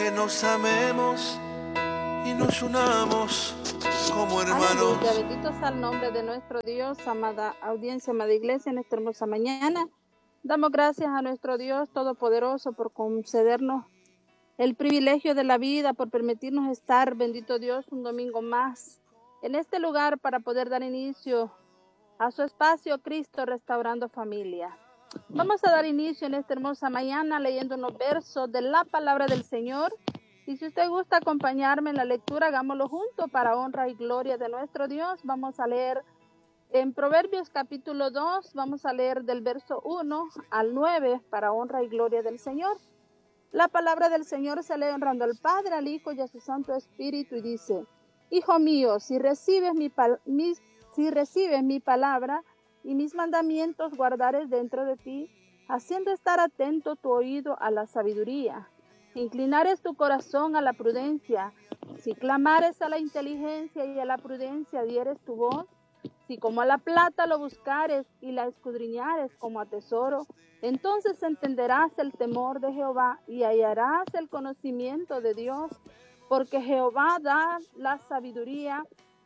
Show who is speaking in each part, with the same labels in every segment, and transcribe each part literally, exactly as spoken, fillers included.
Speaker 1: que nos amemos y nos unamos como hermanos.
Speaker 2: Aleluya, bendito sea el nombre de nuestro Dios, amada audiencia, amada iglesia, en esta hermosa mañana. Damos gracias a nuestro Dios Todopoderoso por concedernos el privilegio de la vida, por permitirnos estar, bendito Dios, un domingo más en este lugar para poder dar inicio a su espacio Cristo Restaurando Familia. Vamos a dar inicio en esta hermosa mañana leyendo unos versos de la palabra del Señor. Y si usted gusta acompañarme en la lectura, hagámoslo juntos para honra y gloria de nuestro Dios. Vamos a leer en Proverbios capítulo dos, vamos a leer del verso uno al nueve para honra y gloria del Señor. La palabra del Señor se lee honrando al Padre, al Hijo y a su Santo Espíritu y dice: Hijo mío, si recibes mi, pal- mi, si recibes mi palabra y mis mandamientos guardares dentro de ti, haciendo estar atento tu oído a la sabiduría, inclinares tu corazón a la prudencia, si clamares a la inteligencia y a la prudencia dieres tu voz, si como a la plata lo buscares y la escudriñares como a tesoro, entonces entenderás el temor de Jehová y hallarás el conocimiento de Dios, porque Jehová da la sabiduría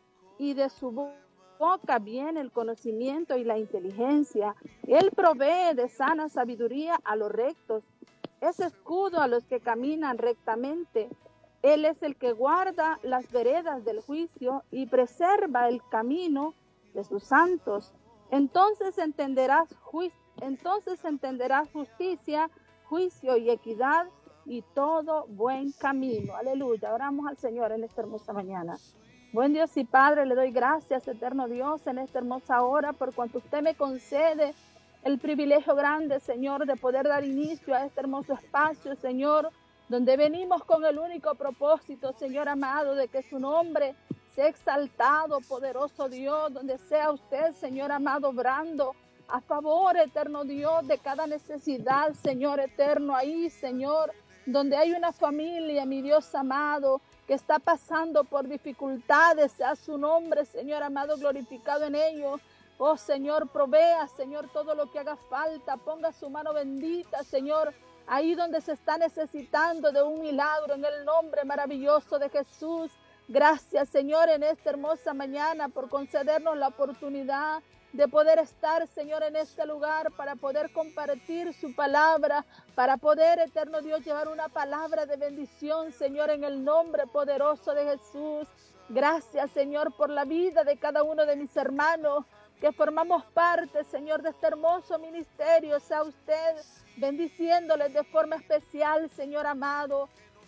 Speaker 2: y de su boca viene el conocimiento y la inteligencia. Él provee de sana sabiduría a los rectos, es escudo a los que caminan rectamente. Él es el que guarda las veredas del juicio y preserva el camino de sus santos. Entonces entenderás, ju- entonces entenderás justicia, juicio y equidad y todo buen camino. Aleluya. Oramos al Señor en esta hermosa mañana. Buen Dios y Padre, le doy gracias, eterno Dios, en esta hermosa hora, por cuanto usted me concede el privilegio grande, Señor, de poder dar inicio a este hermoso espacio, Señor, donde venimos con el único propósito, Señor amado, de que su nombre sea exaltado, poderoso Dios, donde sea usted, Señor amado, obrando a favor, eterno Dios, de cada necesidad, Señor eterno, ahí, Señor, donde hay una familia, mi Dios amado, que está pasando por dificultades, sea su nombre, Señor amado, glorificado en ellos. Oh Señor, provea, Señor, todo lo que haga falta, ponga su mano bendita, Señor, ahí donde se está necesitando de un milagro, en el nombre maravilloso de Jesús. Gracias, Señor, en esta hermosa mañana por concedernos la oportunidad de poder estar, Señor, en este lugar para poder compartir su palabra, para poder, eterno Dios, llevar una palabra de bendición, Señor, en el nombre poderoso de Jesús. Gracias, Señor, por la vida de cada uno de mis hermanos que formamos parte, Señor, de este hermoso ministerio. Sea usted bendiciéndoles de forma especial, Señor amado,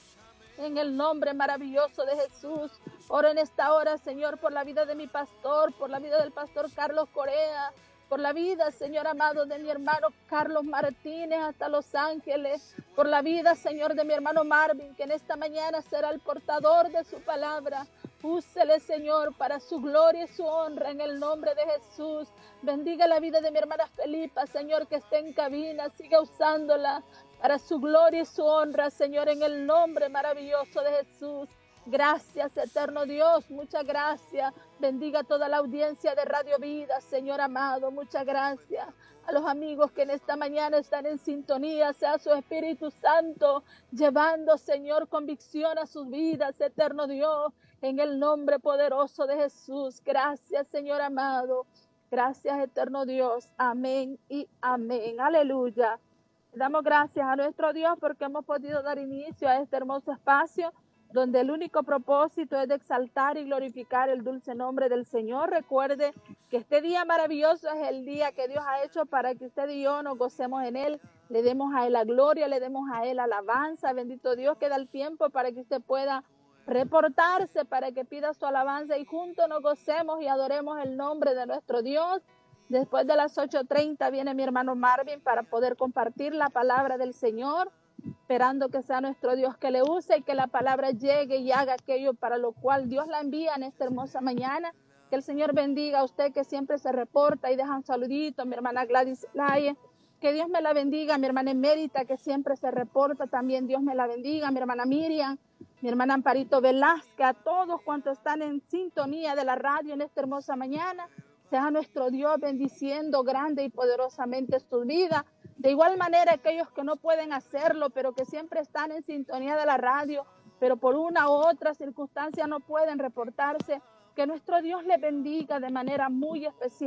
Speaker 2: en el nombre maravilloso de Jesús. Oro en esta hora, Señor, por la vida de mi pastor, por la vida del pastor Carlos Correa, por la vida, Señor amado, de mi hermano Carlos Martínez hasta Los Ángeles, por la vida, Señor, de mi hermano Marvin, que en esta mañana será el portador de su palabra. Úsele, Señor, para su gloria y su honra, en el nombre de Jesús. Bendiga la vida de mi hermana Felipa, Señor, que esté en cabina, siga usándola para su gloria y su honra, Señor, en el nombre maravilloso de Jesús. Gracias, eterno Dios, muchas gracias. Bendiga a toda la audiencia de Radio Vida, Señor amado, muchas gracias. A los amigos que en esta mañana están en sintonía, sea su Espíritu Santo llevando, Señor, convicción a sus vidas, eterno Dios, en el nombre poderoso de Jesús. Gracias, Señor amado. Gracias, eterno Dios. Amén y amén. Aleluya. Damos gracias a nuestro Dios porque hemos podido dar inicio a este hermoso espacio donde el único propósito es de exaltar y glorificar el dulce nombre del Señor. Recuerde que este día maravilloso es el día que Dios ha hecho para que usted y yo nos gocemos en Él, le demos a Él la gloria, le demos a Él alabanza. Bendito Dios, que da el tiempo para que usted pueda reportarse, para que pida su alabanza y juntos nos gocemos y adoremos el nombre de nuestro Dios. Después de las ocho treinta viene mi hermano Marvin para poder compartir la palabra del Señor, esperando que sea nuestro Dios que le use y que la palabra llegue y haga aquello para lo cual Dios la envía en esta hermosa mañana. Que el Señor bendiga a usted que siempre se reporta y deja un saludito, mi hermana Gladys Laye. Que Dios me la bendiga, mi hermana Emérita, que siempre se reporta, también Dios me la bendiga, mi hermana Miriam, mi hermana Amparito Velázquez, a todos cuantos están en sintonía de la radio en esta hermosa mañana. Sea nuestro Dios bendiciendo grande y poderosamente su vida. De igual manera, aquellos que no pueden hacerlo, pero que siempre están en sintonía de la radio, pero por una u otra circunstancia no pueden reportarse, que nuestro Dios les bendiga de manera muy especial.